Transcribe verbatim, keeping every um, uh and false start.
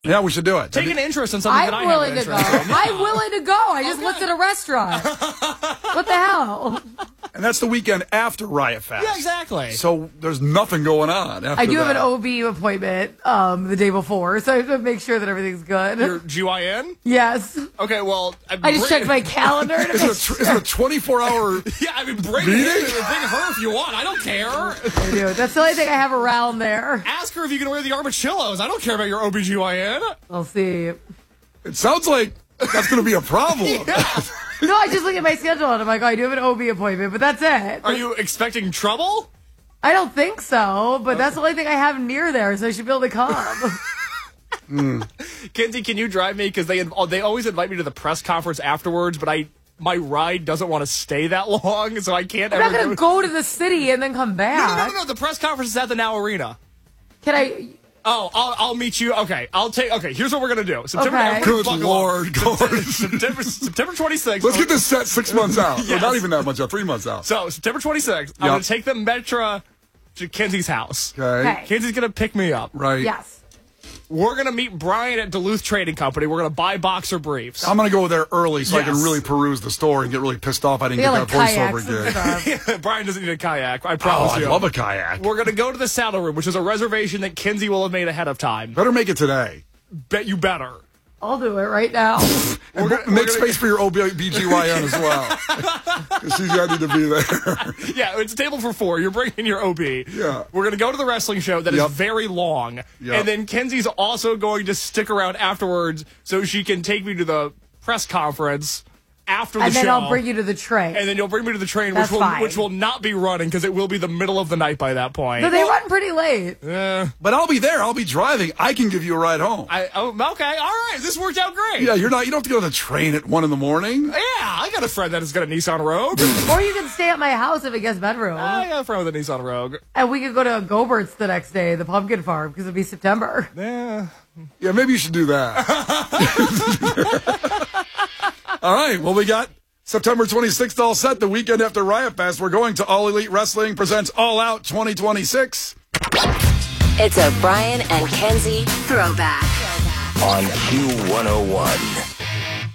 Yeah, we should do it. Take an interest in something I'm that I willing have to an go. interest in. I'm willing to go. I just Okay. looked at a restaurant. What the hell? And that's the weekend after Riot Fest. Yeah, exactly. So there's nothing going on after I do have that. an O B appointment um, the day before, so I have to make sure that everything's good. Your G Y N? Yes. Okay, well... I just checked my calendar to Is make it, a tr- is it a twenty-four hour... Yeah, I mean, bring it in. Bring her if you want. I don't care. I do. That's the only thing I have around there. Ask her if you can wear the armachillos. I don't care about your O B G Y N. I'll see. It sounds like that's going to be a problem. Yeah. No, I just look at my schedule and I'm like, oh, I do have an O B appointment, but that's it. Are you expecting trouble? I don't think so, but that's the only thing I have near there, so I should be able to come. mm. Kenzie, can you drive me? Because they they always invite me to the press conference afterwards, but I my ride doesn't want to stay that long, so I can't I'm ever not going to go... go to the city and then come No, no, back. no, no, the press conference is at the Now Arena. Can I... Oh, I'll, I'll meet you. Okay, I'll take. Okay, here's what we're gonna do. September. Okay. everybody Good buckle Lord, up. Lord. September, September twenty-sixth. Let's get this set six months out. Or Yes. not even that much out, three months out. So September twenty-sixth, I'm Yep. gonna take the Metra to Kenzie's house. Okay. Okay. Kenzie's gonna pick me up. Right. Yes. We're gonna meet Brian at Duluth Trading Company. We're gonna buy boxer briefs. I'm going to go there early so I can Yes. really peruse the store and get really pissed off I didn't They get got that like voiceover kayaks and gig. stuff. Brian doesn't need a kayak. I Oh, promise I you. love a kayak. We're gonna go to the saddle room, which is a reservation that Kenzie will have made ahead of time. Better make it today. Bet you better. I'll do it right now. And gonna- make we're gonna- space for your O B G Y N as well. Because she's got to be there. Yeah, it's a table for four. You're bringing your O B. Yeah. We're going to go to the wrestling show that Yep. is very long. Yep. And then Kenzie's also going to stick around afterwards so she can take me to the press conference after the And then show. I'll bring you to the train. And then you'll bring me to the train, That's which will fine. which will not be running because it will be the middle of the night by that point. But they run pretty late. Eh, But I'll be there. I'll be driving. I can give you a ride home. I, oh, okay, all right. This worked out great. Yeah, you're not. You don't have to go to the train at one in the morning. Yeah, I got a friend that has got a Nissan Rogue. Or you can stay at my house if it gets bedroom. I got a friend with a Nissan Rogue. And we could go to Gobert's the next day, the pumpkin farm, because it'll be September. Yeah. Yeah, maybe you should do that. All right. Well, we got September twenty-sixth all set. The weekend after Riot Fest, we're going to All Elite Wrestling presents All Out twenty twenty-six. It's a Brian and Kenzie throwback. On Q one oh one.